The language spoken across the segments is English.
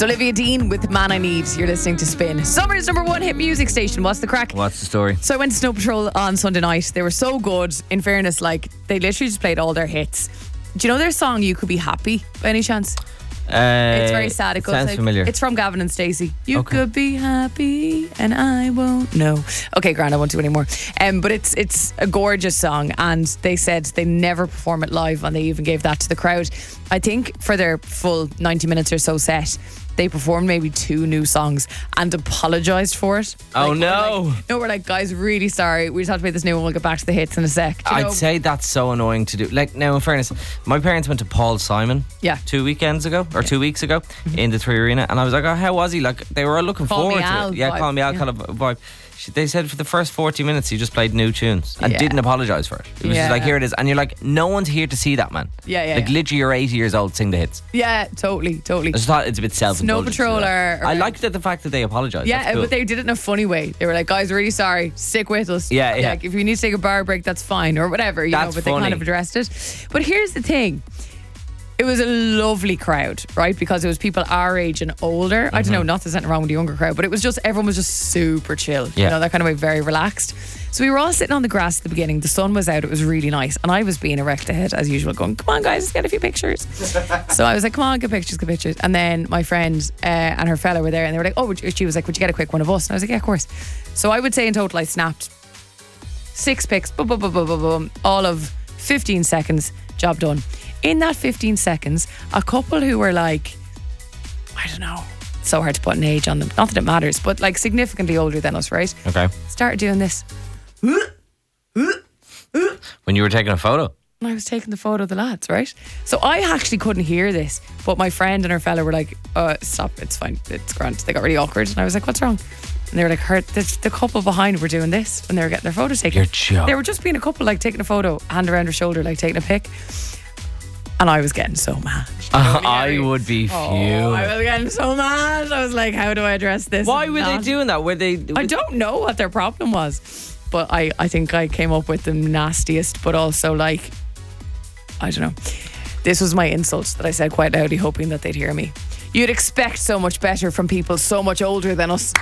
It's Olivia Dean with Man I Need. You're listening to Spin. Summer's number one hit music station. What's the crack? What's the story? So I went to Snow Patrol on Sunday night. They were so good. In fairness, like, they literally just played all their hits. Do you know their song You Could Be Happy by any chance? It's very sad. It goes sounds like, familiar. It's from Gavin and Stacey. You could be happy and I won't know. Okay, Grant, I won't do any more. But it's a gorgeous song, and they said they never perform it live, and they even gave that to the crowd. I think for their full 90 minutes or so set, they performed maybe 2 new songs and apologised for it. Oh, no. We're like, guys, really sorry. We just have to play this new one. We'll get back to the hits in a sec. Do you know? I'd say that's so annoying to do. Like, now, in fairness, my parents went to Paul Simon 2 weekends ago, or 2 weeks ago, in the Three Arena, and I was like, oh, how was he? Like, they were all looking forward to it. Yeah, Call Me Al kind of vibe. They said for the first 40 minutes he just played new tunes and didn't apologise for it. It was just like, here it is. And you're like, no one's here to see that, man. Like, literally, you're 80 years old, sing the hits. Yeah, totally. I just thought it's a bit self-indulgent. Snow Patrol I liked the fact that they apologised. Yeah, cool. but they did it in a funny way. They were like, guys, really sorry. Stick with us. Yeah. Like, if you need to take a bar break, that's fine, or whatever, you know, but funny. they kind of addressed it. But here's the thing. It was a lovely crowd, right? Because it was people our age and older. I don't know, not there's anything wrong with the younger crowd, but it was just, everyone was just super chill. You know, that kind of way, very relaxed. So we were all sitting on the grass at the beginning. The sun was out. It was really nice. And I was being erect ahead as usual, going, come on, guys, let's get a few pictures. So I was like, come on, get pictures. And then my friend and her fella were there, and they were like, oh, she was like, would you get a quick one of us? And I was like, yeah, of course. So I would say in total I snapped 6 pics, boom, boom, boom, boom, boom, boom, all of 15 seconds, job done. In that 15 seconds, a couple who were like, I don't know, it's so hard to put an age on them. Not that it matters, but like significantly older than us, right? Okay. Started doing this. When you were taking a photo? And I was taking the photo of the lads, right? So I actually couldn't hear this, but my friend and her fella were like, stop, it's fine, it's grand. They got really awkward, and I was like, what's wrong? And they were like, the couple behind were doing this when they were getting their photos taken. You're joking. They were just being a couple, like taking a photo, hand around her shoulder, like taking a pic. And I was getting so mad. I would be fuming. I was getting so mad. I was like, how do I address this? Why were they doing that? I don't know what their problem was. But I think I came up with the nastiest, but also like, I don't know. This was my insult that I said quite loudly, hoping that they'd hear me. You'd expect so much better from people so much older than us.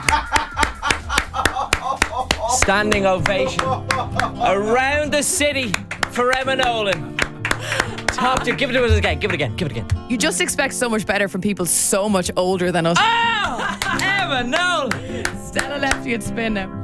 Standing ovation around the city for Emma Nolan. Top tier. Give it again. You just expect so much better from people so much older than us. Oh! Emma Nolan! Stella left you at Spin now.